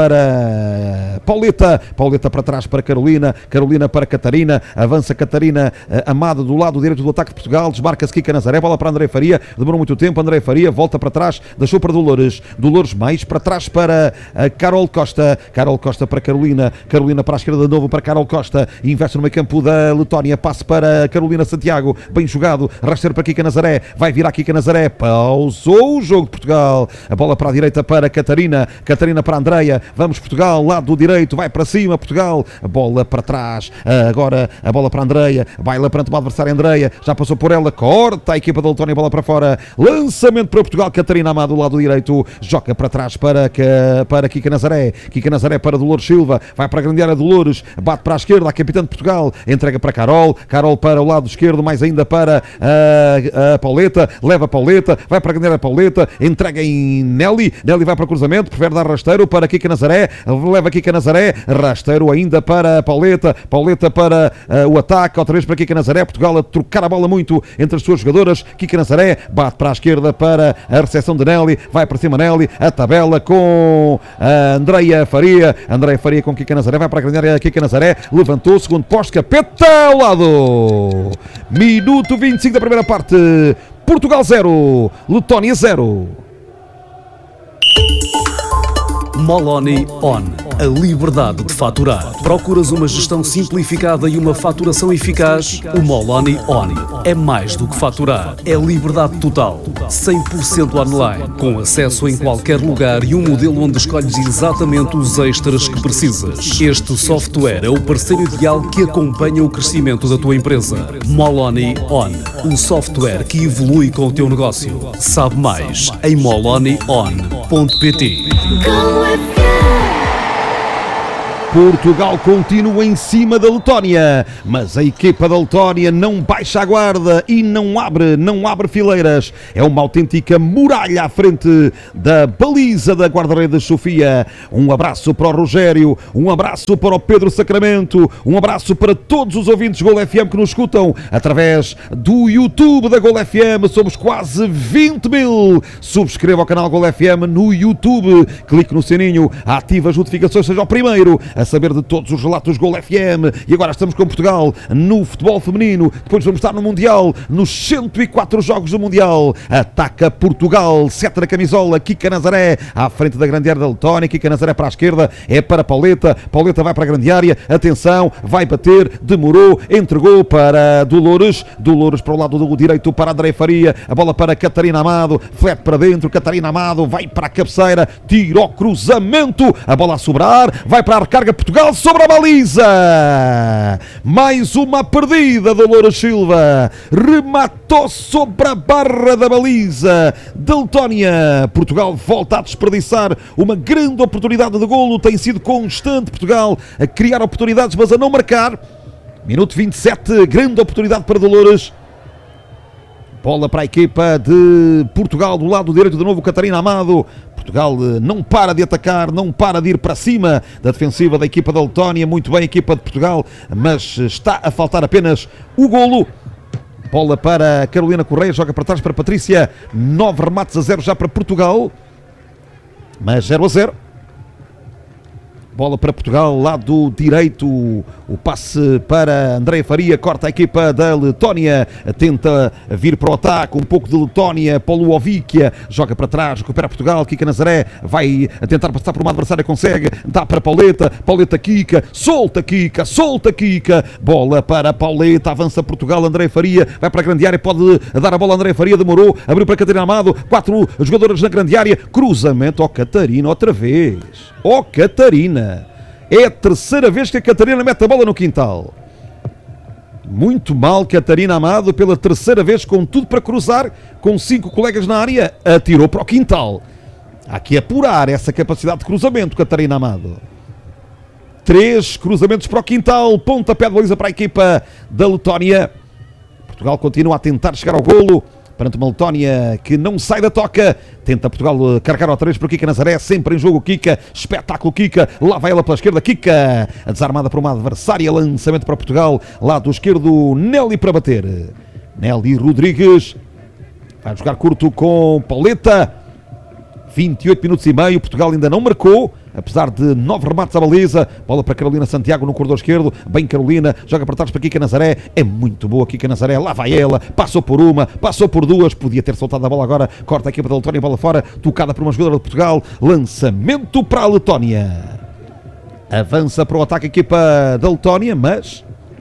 para Pauleta, Pauleta para trás para Carolina, Carolina para Catarina, avança Catarina Amado do lado direito do ataque de Portugal, desmarca-se Kika Nazaré, bola para André Faria, demorou muito tempo, André Faria volta para trás, deixou para Dolores, Dolores mais para trás para a Carol Costa, Carol Costa para Carolina, Carolina para a esquerda de novo para Carol Costa, investe no meio campo da Letónia, passe para Carolina Santiago, bem jogado, rasteiro para Kika Nazaré, vai virar Kika Nazaré, pausou o jogo de Portugal, a bola para a direita para Catarina, Catarina para a Andreia, vamos Portugal, lado do direito, vai para cima Portugal, a bola para trás, agora a bola para a Andreia, vai lá perante o adversário Andreia, já passou por ela, corta a equipa da Letónia, bola para fora, lançamento para Portugal, Catarina Amado do lado direito, joga para trás para, para Kika Nazaré, Kika Nazaré para Dolores Silva, vai para a grande área Dolores, bate para a esquerda, a capitã de Portugal, entrega para Carol, Carol para o lado esquerdo, mais ainda para a, a Pauleta, leva a Pauleta, vai para a grande área Pauleta, entrega em Nelly, Nelly vai para o cruzamento, prefere dar rasteiro para Kika Nazaré, leva Kika Nazaré, rasteiro ainda para a Pauleta, Pauleta para uh, o ataque, outra vez para Kika Nazaré, Portugal a trocar a bola muito entre as suas jogadoras, Kika Nazaré, bate para a esquerda para a recepção de Nelly, vai para cima Nelly, a tabela com a Andreia Faria, Andreia Faria com Kika Nazaré, vai para a grande área Kika Nazaré, levantou, segundo posto, Capeta ao lado, minuto vinte e cinco da primeira parte, Portugal zero, Letónia zero. Moloni On. A liberdade de faturar. Procuras uma gestão simplificada e uma faturação eficaz? O Moloni On é mais do que faturar. É liberdade total. cem por cento online. Com acesso em qualquer lugar e um modelo onde escolhes exatamente os extras que precisas. Este software é o parceiro ideal que acompanha o crescimento da tua empresa. Moloni On. O software que evolui com o teu negócio. Sabe mais em moloni on ponto pt. Portugal continua em cima da Letónia, mas a equipa da Letónia não baixa a guarda e não abre, não abre fileiras. É uma autêntica muralha à frente da baliza da guarda-redes Sofia. Um abraço para o Rogério, um abraço para o Pedro Sacramento, um abraço para todos os ouvintes Golo F M que nos escutam através do YouTube da Golo F M. Somos quase vinte mil. Subscreva o canal Golo F M no YouTube, clique no sininho, ative as notificações, seja o primeiro a saber de todos os relatos Golo F M. E agora estamos com Portugal no futebol feminino, depois vamos estar no Mundial, nos cento e quatro jogos do Mundial. Ataca Portugal, sete na camisola, Kika Nazaré à frente da grande área da Letónia, Kika Nazaré para a esquerda, é para Pauleta, Pauleta vai para a grande área, atenção, vai bater, demorou, entregou para Dolores, Dolores para o lado do direito para André Faria, a bola para Catarina Amado, flete para dentro, Catarina Amado vai para a cabeceira, tira o cruzamento, a bola a sobrar, vai para a recarga Portugal sobre a baliza, mais uma perdida, Dolores Silva rematou sobre a barra da baliza da Letónia. Portugal volta a desperdiçar uma grande oportunidade de golo, tem sido constante Portugal a criar oportunidades mas a não marcar. Minuto vinte e sete, grande oportunidade para Dolores, Bola para a equipa de Portugal do lado direito de novo, Catarina Amado. Portugal não para de atacar, não para de ir para cima da defensiva da equipa da Letónia. Muito bem a equipa de Portugal, mas está a faltar apenas o golo. Bola para Carolina Correia, joga para trás para Patrícia. Nove remates a zero já para Portugal, mas zero a zero. Bola para Portugal, lado direito, o passe para Andréia Faria, corta a equipa da Letónia, tenta vir para o ataque, um pouco de Letónia, Poluovicia, joga para trás, recupera Portugal, Kika Nazaré, vai tentar passar por uma adversária, consegue, dá para Pauleta, Pauleta Kika, solta Kika, solta Kika, bola para Pauleta, avança Portugal, Andréia Faria, vai para a grande área, pode dar a bola a Andréia Faria, demorou, abriu para Catarina Amado, quatro jogadoras na grande área, cruzamento ao Catarina outra vez, ó Catarina. É a terceira vez que a Catarina mete a bola no quintal. Muito mal Catarina Amado, pela terceira vez com tudo para cruzar, com cinco colegas na área, atirou para o quintal. Há que apurar essa capacidade de cruzamento, Catarina Amado. Três cruzamentos para o quintal, pontapé de baliza para a equipa da Letónia. Portugal continua a tentar chegar ao golo, perante uma Letónia que não sai da toca. Tenta Portugal carregar outra vez para Kika Nazaré, sempre em jogo Kika, espetáculo Kika, lá vai ela pela esquerda, Kika, desarmada por uma adversária, lançamento para Portugal, lado esquerdo, Nelly para bater. Nelly Rodrigues, vai jogar curto com Pauleta, vinte e oito minutos e meio, Portugal ainda não marcou, apesar de nove remates à baliza. Bola para Carolina Santiago no corredor esquerdo, bem Carolina, joga para trás para Kika Nazaré, é muito boa Kika Nazaré, lá vai ela, passou por uma, passou por duas, podia ter soltado a bola agora, corta a equipa da Letónia, bola fora, tocada por uma jogadora de Portugal, lançamento para a Letónia. Avança para o ataque a equipa da Letónia, mas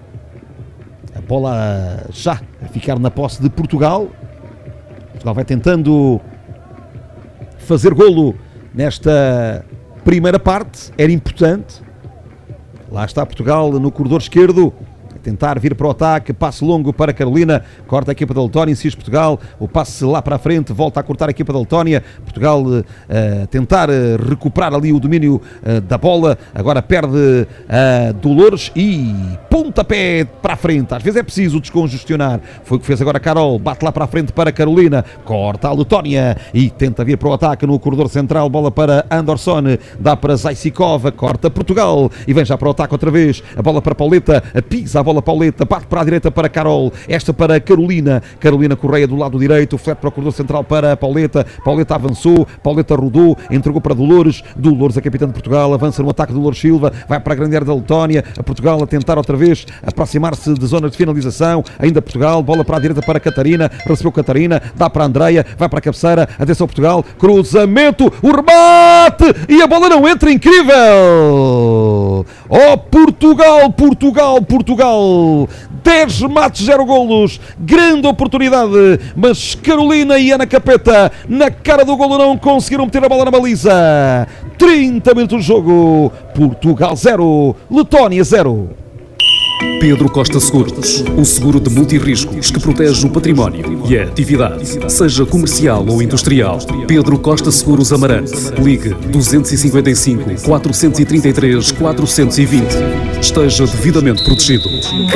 a bola já a ficar na posse de Portugal. Portugal vai tentando fazer golo nesta primeira parte, era importante. Lá está Portugal no corredor esquerdo, a tentar vir para o ataque, passe longo para Carolina, corta a equipa da Letónia, insiste Portugal, o passe lá para a frente, volta a cortar a equipa da Letónia, Portugal uh, tentar uh, recuperar ali o domínio uh, da bola, agora perde uh, Dolores e pontapé para a frente, às vezes é preciso descongestionar, foi o que fez agora a Carol, bate lá para a frente para Carolina, corta a Letónia e tenta vir para o ataque no corredor central, bola para Anderson, dá para Zajcikova, corta Portugal e vem já para o ataque outra vez, a bola para Pauleta, pisa a bola Pauleta, bate para a direita para Carol, esta para Carolina, Carolina Correia do lado direito, flete para o corredor central para Pauleta, Pauleta avançou, Pauleta rodou, entregou para Dolores, Dolores a capitã de Portugal, avança no ataque de Dolores Silva, vai para a grande área da Letónia, a Portugal a tentar outra vez aproximar-se de zonas de finalização, ainda Portugal, bola para a direita para Catarina, recebeu Catarina, dá para a Andreia, vai para a cabeceira, atenção Portugal, cruzamento, o remate e a bola não entra, incrível! Oh Portugal, Portugal, Portugal! dez remates, zero golos, grande oportunidade, mas Carolina e Ana Capeta na cara do golo não conseguiram meter a bola na baliza. trinta minutos de jogo, Portugal zero, Letónia zero. Pedro Costa Seguros, o seguro de multirriscos que protege o património e a atividade, seja comercial ou industrial. Pedro Costa Seguros Amarante. Ligue dois cinco cinco, quatro três três, quatro dois zero. Esteja devidamente protegido.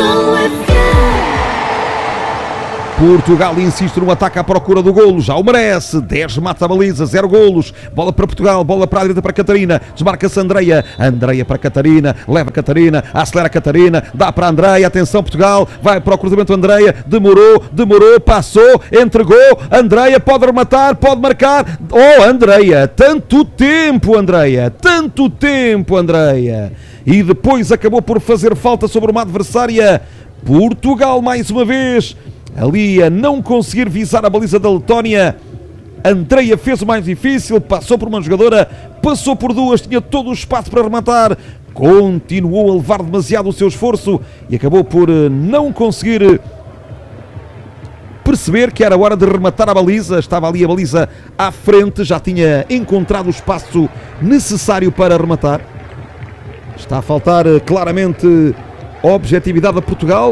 Portugal insiste no ataque à procura do golo, já o merece, dez remates à baliza, zero golos, bola para Portugal, bola para a direita para Catarina, desmarca-se Andreia, Andreia para Catarina, leva Catarina, acelera Catarina, dá para Andreia, atenção Portugal, vai para o cruzamento Andreia, demorou, demorou, passou, entregou, Andreia pode rematar, pode marcar, oh Andreia, tanto tempo Andreia, tanto tempo Andreia, e depois acabou por fazer falta sobre uma adversária, Portugal mais uma vez, ali a não conseguir visar a baliza da Letónia. Andreia fez o mais difícil, passou por uma jogadora, passou por duas, tinha todo o espaço para rematar, continuou a levar demasiado o seu esforço e acabou por não conseguir perceber que era hora de rematar a baliza. Estava ali a baliza à frente, já tinha encontrado o espaço necessário para rematar. Está a faltar claramente objetividade a Portugal.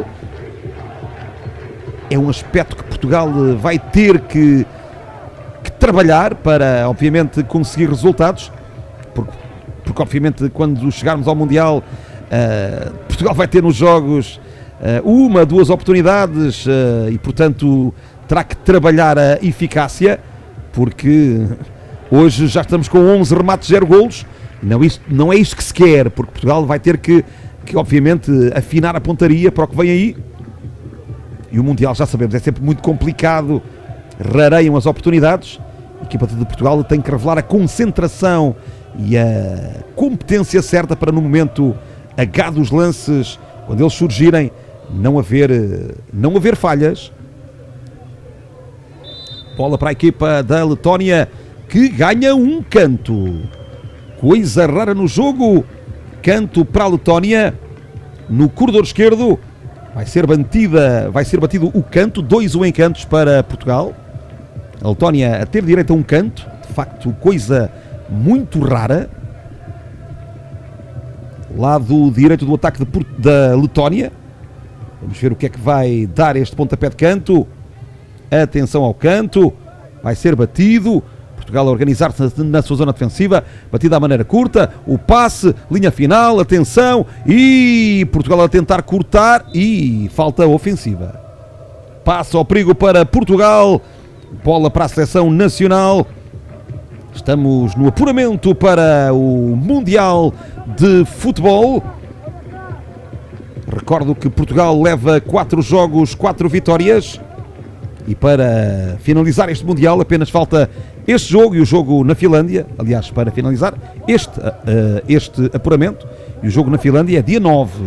É um aspecto que Portugal vai ter que, que trabalhar para, obviamente, conseguir resultados, porque, porque obviamente, quando chegarmos ao Mundial, uh, Portugal vai ter nos jogos uh, uma, duas oportunidades uh, e, portanto, terá que trabalhar a eficácia, porque hoje já estamos com onze remates, zero golos. Não, isto, não é isto que se quer, porque Portugal vai ter que, que, obviamente, afinar a pontaria para o que vem aí. E o Mundial, já sabemos, é sempre muito complicado, rareiam as oportunidades. A equipa de Portugal tem que revelar a concentração e a competência certa para, no momento H dos lances, quando eles surgirem, não haver, não haver falhas. Bola para a equipa da Letónia, que ganha um canto. Coisa rara no jogo. Canto para a Letónia. No corredor esquerdo vai ser batida, vai ser batido o canto. dois um em cantos para Portugal. A Letónia a ter direito a um canto. De facto, coisa muito rara. Lado direito do ataque de, da Letónia. Vamos ver o que é que vai dar este pontapé de canto. Atenção ao canto. Vai ser batido. Portugal a organizar-se na sua zona defensiva, batida à maneira curta, o passe, linha final, atenção, e Portugal a tentar cortar, e falta ofensiva. Passe ao perigo para Portugal, bola para a seleção nacional. Estamos no apuramento para o Mundial de Futebol. Recordo que Portugal leva quatro jogos, quatro vitórias. E para finalizar este Mundial apenas falta este jogo e o jogo na Finlândia. Aliás, para finalizar este, uh, este apuramento. E o jogo na Finlândia é dia nove.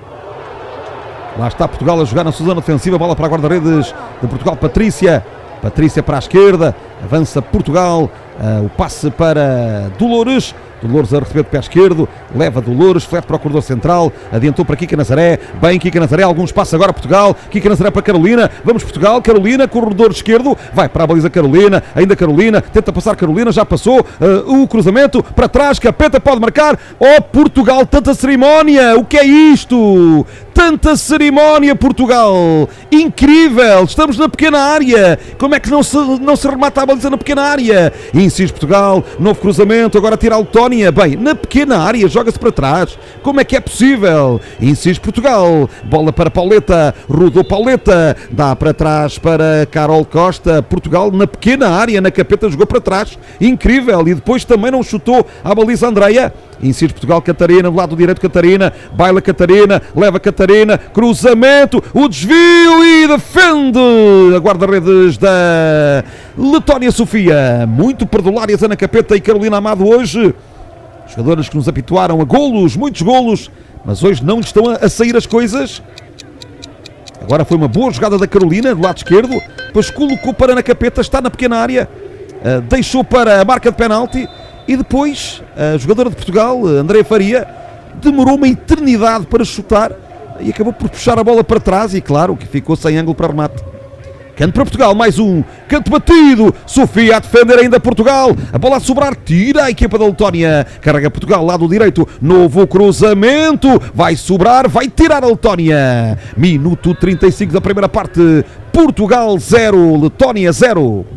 Lá está Portugal a jogar na sua zona defensiva. Bola para a guarda-redes de Portugal, Patrícia. Patrícia para a esquerda. Avança Portugal. Uh, o passe para Dolores. Dolores a receber de pé esquerdo, leva Dolores, flete para o corredor central, adiantou para Kika Nazaré, bem Kika Nazaré, algum espaço agora Portugal, Kika Nazaré para Carolina, vamos Portugal, Carolina, corredor esquerdo, vai para a baliza Carolina, ainda Carolina, tenta passar Carolina, já passou, uh, o cruzamento, para trás, Capeta pode marcar, oh Portugal, tanta cerimónia, o que é isto? Tanta cerimónia, Portugal, incrível, estamos na pequena área, como é que não se, não se remata a baliza na pequena área? Insiste Portugal, novo cruzamento, agora tira a Letónia, bem, na pequena área, joga-se para trás, como é que é possível? Insiste Portugal, bola para Pauleta, rodou Pauleta, dá para trás para Carol Costa, Portugal na pequena área, na Capeta jogou para trás, incrível, e depois também não chutou a baliza Andreia. Insiste Portugal, Catarina, do lado direito Catarina, baila Catarina, leva Catarina, cruzamento, o desvio e defende a guarda-redes da Letónia Sofia. Muito perdulárias Ana Capeta e Carolina Amado hoje. Jogadoras que nos habituaram a golos, muitos golos, mas hoje não lhes estão a sair as coisas. Agora foi uma boa jogada da Carolina, do lado esquerdo, depois colocou para Ana Capeta, está na pequena área, deixou para a marca de penalti. E depois, a jogadora de Portugal, Andréa Faria, demorou uma eternidade para chutar e acabou por puxar a bola para trás e, claro, que ficou sem ângulo para remate. Canto para Portugal, mais um, canto batido, Sofia a defender ainda Portugal, a bola a sobrar, tira a equipa da Letónia, carrega Portugal, lado direito, novo cruzamento, vai sobrar, vai tirar a Letónia. Minuto trinta e cinco da primeira parte, Portugal zero, Letónia zero.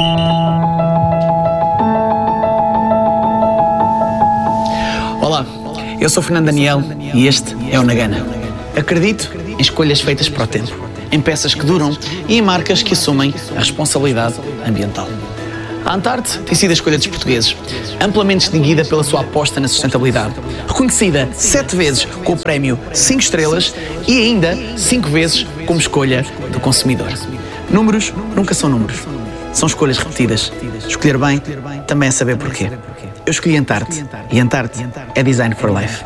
Olá, eu sou Fernando Daniel e este é o Nagana. Acredito em escolhas feitas para o tempo, em peças que duram e em marcas que assumem a responsabilidade ambiental. A Antarte tem sido a escolha dos portugueses, amplamente distinguida pela sua aposta na sustentabilidade, reconhecida sete vezes com o prémio cinco estrelas e ainda cinco vezes como escolha do consumidor. Números nunca são números, são escolhas repetidas. Escolher bem também é saber porquê. Eu escolhi Antarte e Antarte é Design for Life.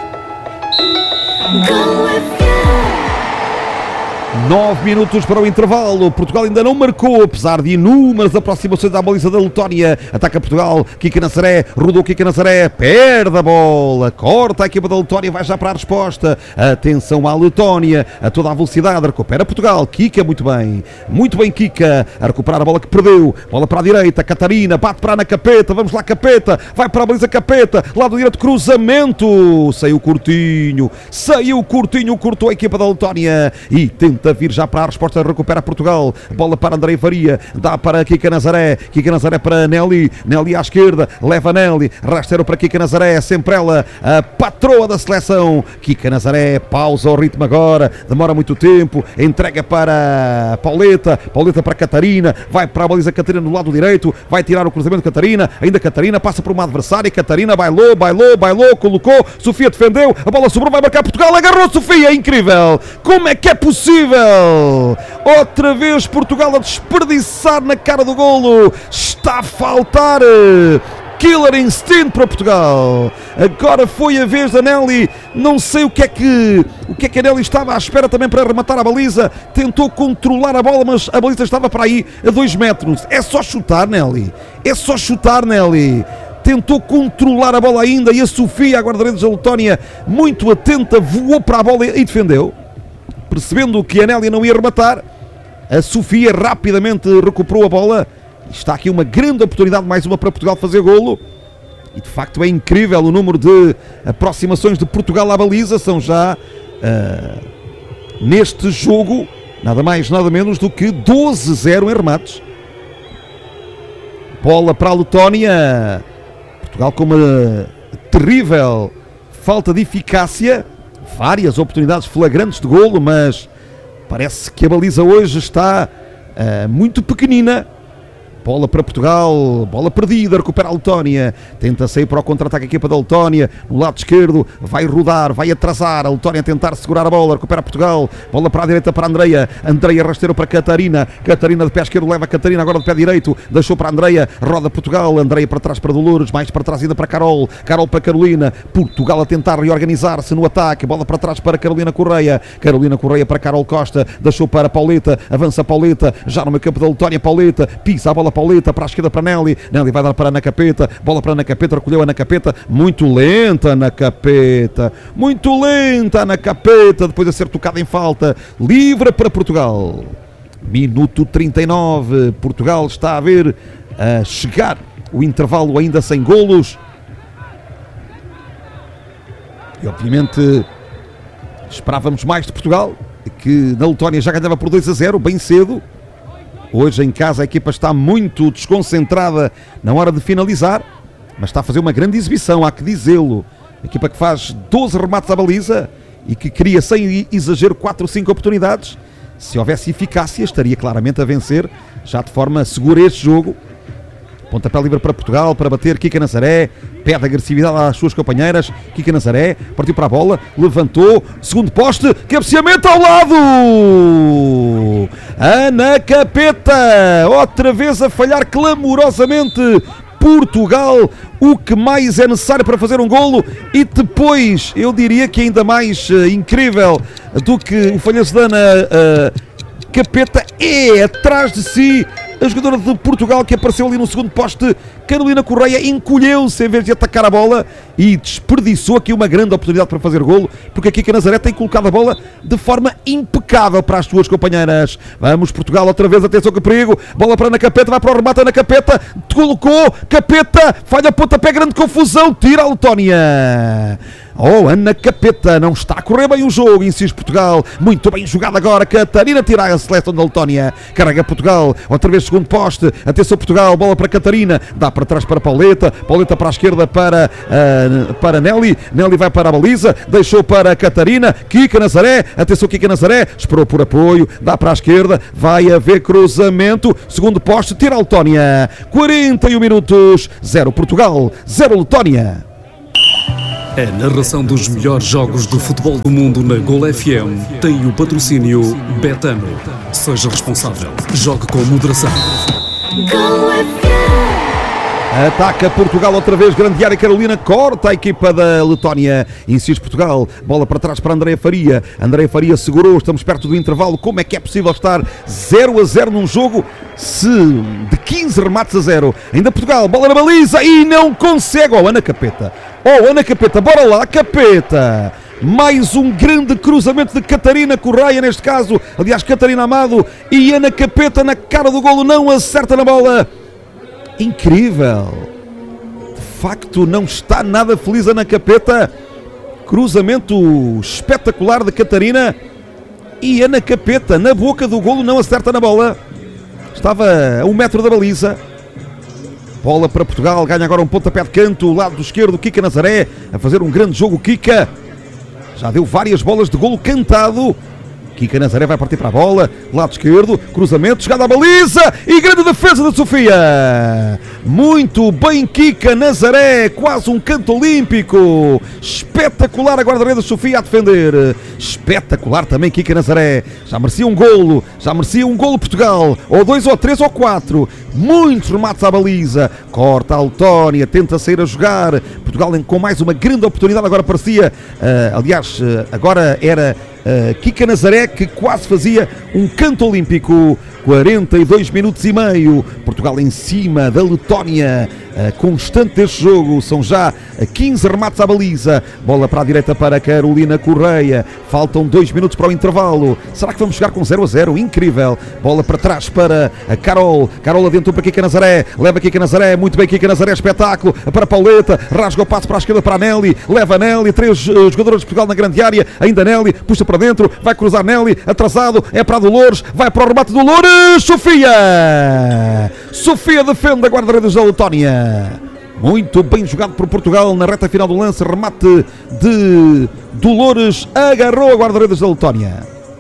Nove minutos para o intervalo. Portugal ainda não marcou, apesar de inúmeras aproximações à baliza da Letónia. Ataca Portugal, Kika Nazaré, rodou Kika Nazaré, perde a bola, corta a equipa da Letónia, vai já para a resposta. Atenção à Letónia, a toda a velocidade, recupera Portugal. Kika muito bem, muito bem Kika, a recuperar a bola que perdeu. Bola para a direita, Catarina, bate para a Ana Capeta, vamos lá Capeta, vai para a baliza Capeta, lado direito, cruzamento, saiu curtinho, saiu curtinho, cortou a equipa da Letónia e tenta tenta vir já para a resposta, recupera Portugal, bola para Andrei Faria, dá para Kika Nazaré, Kika Nazaré para Nelly, Nelly à esquerda, leva Nelly, rasteiro para Kika Nazaré, sempre ela, a patroa da seleção. Kika Nazaré, pausa o ritmo agora, demora muito tempo, entrega para Pauleta, Pauleta para Catarina, vai para a baliza Catarina no lado direito, vai tirar o cruzamento de Catarina, ainda Catarina, passa por uma adversária, Catarina bailou, bailou, bailou, colocou, Sofia defendeu, a bola sobrou, vai marcar Portugal, agarrou Sofia, incrível! Como é que é possível? Outra vez Portugal a desperdiçar na cara do golo, está a faltar Killer Instinct para Portugal. Agora foi a vez da Nelly, não sei o que é que o que é que a Nelly estava à espera também para rematar a baliza, tentou controlar a bola, mas a baliza estava para aí a dois metros. É só chutar, Nelly, é só chutar, Nelly. Tentou controlar a bola ainda e a Sofia, a guarda-redes da Letónia, muito atenta, voou para a bola e defendeu. Percebendo que a Nelly não ia rematar, a Sofia rapidamente recuperou a bola. Está aqui uma grande oportunidade, mais uma para Portugal fazer golo. E de facto é incrível o número de aproximações de Portugal à baliza. São já, uh, neste jogo, nada mais, nada menos do que doze a zero em remates. Bola para a Letónia. Portugal com uma terrível falta de eficácia. Várias oportunidades flagrantes de golo, mas parece que a baliza hoje está uh, muito pequenina. Bola para Portugal, bola perdida, recupera a Letónia, tenta sair para o contra-ataque a equipa da Letónia, no lado esquerdo, vai rodar, vai atrasar, a Letónia a tentar segurar a bola, recupera Portugal, bola para a direita para a Andreia, Andreia rasteiro para Catarina, Catarina de pé esquerdo leva a Catarina, agora de pé direito, deixou para a Andreia, roda Portugal, Andreia para trás para Dolores, mais para trás ainda para Carol, Carol para Carolina, Portugal a tentar reorganizar-se no ataque, bola para trás para Carolina Correia, Carolina Correia para Carol Costa, deixou para Pauleta, avança Pauleta, já no meio campo da Letónia, Pauleta, pisa a bola Pauleta, para a esquerda para Nelly, Nelly vai dar para Ana Capeta, bola para Ana Capeta, recolheu a Ana Capeta, muito lenta Ana Capeta, muito lenta Ana Capeta, depois de ser tocada em falta, livre para Portugal. Minuto trinta e nove, Portugal está a ver a chegar o intervalo ainda sem golos. E obviamente esperávamos mais de Portugal, que na Letónia já ganhava por dois a zero, bem cedo. Hoje em casa a equipa está muito desconcentrada na hora de finalizar, mas está a fazer uma grande exibição, há que dizê-lo. A equipa que faz doze remates à baliza e que cria sem exagero quatro ou cinco oportunidades. Se houvesse eficácia estaria claramente a vencer, já de forma segura este jogo. Pontapé livre para Portugal, para bater Kika Nazaré, pede agressividade às suas companheiras, Kika Nazaré, partiu para a bola, levantou, segundo poste, cabeceamento ao lado! Ana Capeta, outra vez a falhar clamorosamente, Portugal, o que mais é necessário para fazer um golo, e depois, eu diria que ainda mais uh, incrível do que o falhanço da Ana uh, Capeta é atrás de si a jogadora de Portugal que apareceu ali no segundo poste, Carolina Correia, encolheu-se em vez de atacar a bola e desperdiçou aqui uma grande oportunidade para fazer golo, porque aqui a Nazaré tem colocado a bola de forma impecável para as suas companheiras. Vamos Portugal outra vez, atenção que perigo, bola para Ana Capeta, vai para o remate, Ana Capeta, colocou, Capeta, falha pontapé, grande confusão, tira a Letónia. Oh, Ana Capeta, não está a correr bem o jogo, insiste Portugal, muito bem jogado agora, Catarina tira a seleção da Letónia, carrega Portugal, outra vez segundo poste, atenção Portugal, bola para Catarina, dá para trás para Pauleta, Pauleta para a esquerda para, uh, para Nelly, Nelly vai para a baliza, deixou para Catarina, Kika Nazaré, atenção Kika Nazaré, esperou por apoio, dá para a esquerda, vai haver cruzamento, segundo poste, tira a Letónia, quarenta e um minutos, zero Portugal, zero Letónia. A narração dos melhores jogos do futebol do mundo na Gol F M tem o patrocínio Betano. Seja responsável. Jogue com moderação. Gol F M. Ataca Portugal outra vez, grande área, Carolina corta a equipa da Letónia, insiste Portugal, bola para trás para Andreia Faria, Andreia Faria segurou, estamos perto do intervalo, como é que é possível estar zero a zero num jogo se de quinze remates a zero, ainda Portugal, bola na baliza e não consegue, oh Ana Capeta, oh Ana Capeta, bora lá Capeta, mais um grande cruzamento de Catarina Correia neste caso, aliás Catarina Amado e Ana Capeta na cara do golo, não acerta na bola. Incrível, de facto não está nada feliz Ana Capeta, cruzamento espetacular de Catarina, ia na capeta, na boca do golo, não acerta na bola. Estava a um metro da baliza. Bola para Portugal, ganha agora um pontapé de canto, lado do esquerdo, Kika Nazaré, a fazer um grande jogo. Kika já deu várias bolas de golo cantado. Kika Nazaré vai partir para a bola, lado esquerdo, cruzamento, chegada à baliza e grande defesa da Sofia. Muito bem Kika Nazaré, quase um canto olímpico. Espetacular a guarda-redes da Sofia a defender. Espetacular também Kika Nazaré. Já merecia um golo, já merecia um golo Portugal. Ou dois, ou três, ou quatro. Muitos remates à baliza. Corta a Letónia, tenta sair a jogar. Portugal com mais uma grande oportunidade, agora parecia, uh, aliás, uh, agora era uh, Kika Nazaré que quase fazia um canto olímpico. quarenta e dois minutos e meio, Portugal em cima da Letónia, uh, constante deste jogo, são já quinze remates à baliza, bola para a direita para Carolina Correia, faltam dois minutos para o intervalo, será que vamos chegar com zero a zero? Incrível, bola para trás para a Carol, Carol adentrou para Kika Nazaré, leva Kika Nazaré, muito bem Kika Nazaré, espetáculo, para Pauleta, rasga o passo para a esquerda para a Nelly, leva a Nelly, três uh, jogadores de Portugal na grande área, ainda Nelly, puxa para dentro, vai cruzar Nelly, atrasado, é para a Dolores, vai para o remate do Dolores, Sofia! Sofia defende a guarda-redes da Letónia. Muito bem jogado por Portugal na reta final do lance. Remate de Dolores. Agarrou a guarda-redes da Letónia.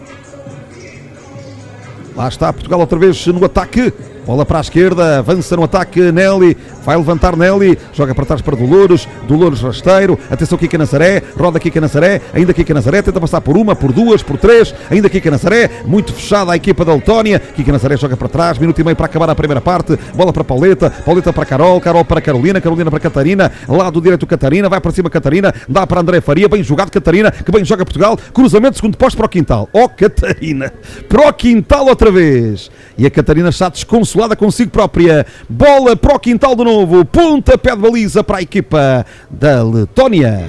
Lá está Portugal outra vez no ataque. Bola para a esquerda, avança no ataque Nelly, vai levantar Nelly, joga para trás para Dolores, Dolores rasteiro, atenção Kika Nazaré, roda Kika Nazaré, ainda Kika Nazaré, tenta passar por uma, por duas, por três, ainda Kika Nazaré, muito fechada a equipa da Letónia, Kika Nazaré joga para trás, minuto e meio para acabar a primeira parte, bola para Pauleta, Pauleta para Carol, Carol para Carolina, Carolina para Catarina, lado direito Catarina, vai para cima Catarina, dá para André Faria, bem jogado Catarina, que bem joga Portugal, cruzamento, segundo posto para o quintal, ó oh, Catarina, para o quintal outra vez, e a Catarina está desconsolada consigo própria, bola para o quintal de novo, pontapé de baliza para a equipa da Letónia.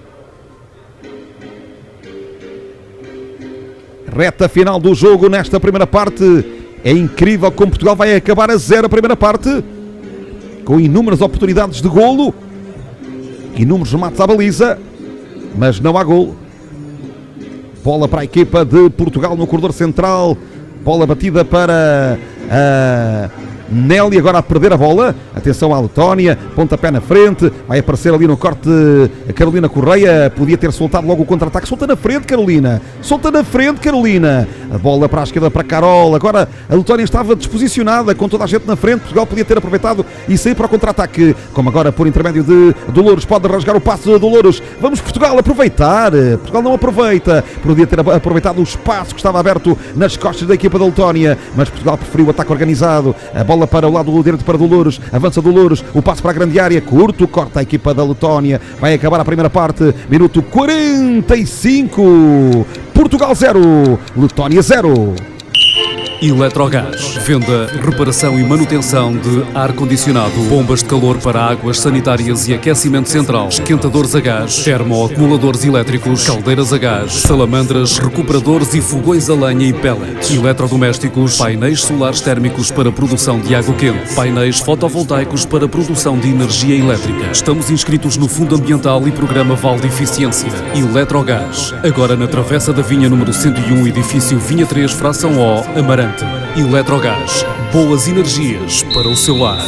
Reta final do jogo nesta primeira parte, é incrível como Portugal vai acabar a zero a primeira parte, com inúmeras oportunidades de golo, inúmeros remates à baliza, mas não há golo. Bola para a equipa de Portugal no corredor central, bola batida para a Nelly, agora a perder a bola, atenção à Letónia, pontapé na frente, vai aparecer ali no corte a Carolina Correia, podia ter soltado logo o contra-ataque, solta na frente Carolina, solta na frente Carolina, a bola para a esquerda para Carol, agora a Letónia estava desposicionada com toda a gente na frente, Portugal podia ter aproveitado e sair para o contra-ataque, como agora por intermédio de Dolores, pode rasgar o passo de Dolores, vamos Portugal aproveitar, Portugal não aproveita, podia ter aproveitado o espaço que estava aberto nas costas da equipa da Letónia, mas Portugal preferiu o ataque organizado, a bola para o lado do direito para Dolores, avança Dolores, o passo para a grande área, curto, corta a equipa da Letónia, vai acabar a primeira parte, minuto quarenta e cinco, Portugal zero, Letónia zero. Eletrogás. Venda, reparação e manutenção de ar-condicionado, bombas de calor para águas sanitárias e aquecimento central, esquentadores a gás, termoacumuladores elétricos, caldeiras a gás, salamandras, recuperadores e fogões a lenha e pellets, eletrodomésticos, painéis solares térmicos para produção de água quente, painéis fotovoltaicos para produção de energia elétrica. Estamos inscritos no Fundo Ambiental e Programa Vale de Eficiência. Eletrogás. Agora na Travessa da Vinha número cento e um, edifício Vinha três, fração O, Amarante. Eletrogás, boas energias para o seu lar.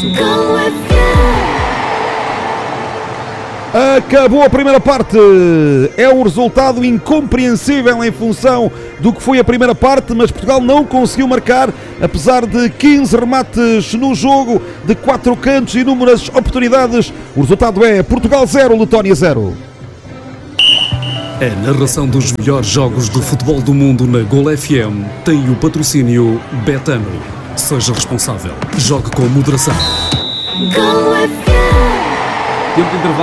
Acabou a primeira parte, é um resultado incompreensível em função do que foi a primeira parte, mas Portugal não conseguiu marcar, apesar de quinze remates no jogo, de quatro cantos e inúmeras oportunidades. O resultado é Portugal zero, Letónia zero. A narração dos melhores jogos de futebol do mundo na Golo F M tem o patrocínio Betano. Seja responsável. Jogue com moderação. Golo F M. Tempo de intervalo.